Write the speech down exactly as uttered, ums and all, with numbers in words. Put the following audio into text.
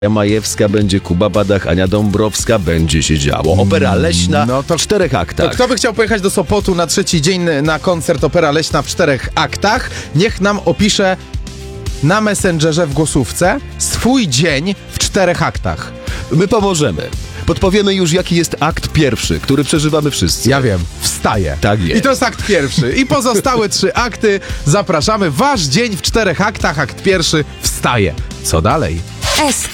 Majewska, będzie Kuba Badach, Ania Dąbrowska, będzie się działo. Opera Leśna No to- w czterech To aktach. kto by chciał pojechać do Sopotu na trzeci dzień na koncert Opera Leśna w czterech aktach? Niech nam opisze na Messengerze w głosówce swój dzień w czterech aktach. My pomożemy. Podpowiemy już, jaki jest akt pierwszy, który przeżywamy wszyscy. Ja wiem, wstaję. Tak jest. I to jest akt pierwszy. I pozostałe trzy akty zapraszamy. Wasz dzień w czterech aktach, akt pierwszy, wstaje. Co dalej? S